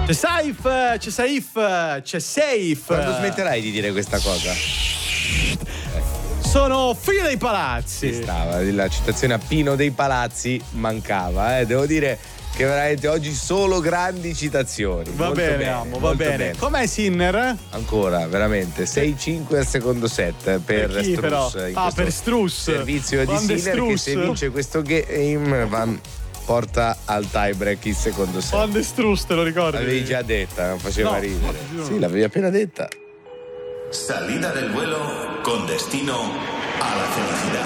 C'è Safe. Quando smetterai di dire questa cosa? Sono figlio dei palazzi. Ci stava, la citazione a Pino dei Palazzi mancava, devo dire che veramente oggi solo grandi citazioni. Va bene. Com'è Sinner? Ancora, veramente 6-5 al secondo set per Struss. Per Struss. Servizio di Sinner che se vince questo game porta al tie break il secondo set. Van de Struss, te lo ricordi? L'avevi già detta, non faceva ridere. Sì, l'avevi appena detta. Salida del vuelo con destino a la felicidad.